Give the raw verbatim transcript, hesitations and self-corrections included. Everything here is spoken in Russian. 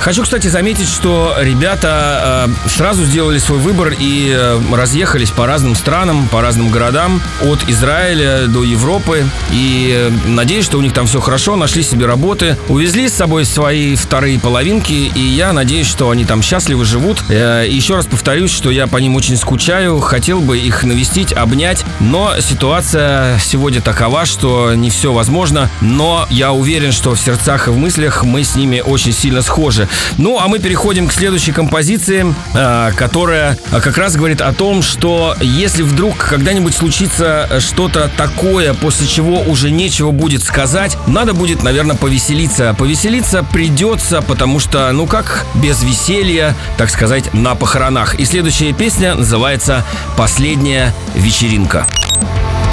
Хочу, кстати, заметить, что ребята э, сразу сделали свой выбор и э, разъехались по разным странам, по разным городам, от Израиля до Европы. И э, надеюсь, что у них там все хорошо, нашли себе работы, увезли с собой свои вторые половинки, и я надеюсь, что они там счастливо живут. Э, и еще раз повторюсь, что я по ним очень скучаю, хотел бы их навестить, обнять, но ситуация сегодня такова, что не все возможно, но я уверен, что в сердцах и в мыслях мы с ними очень сильно схожи. Ну, а мы переходим к следующей композиции, э, которая как раз говорит о том, что если вдруг когда-нибудь случится что-то такое, после чего уже нечего будет сказать, надо будет, наверное, повеселиться. Повеселиться придется, потому что, ну как без веселья, так сказать, на похоронах. И следующая песня называется «Последняя вечеринка».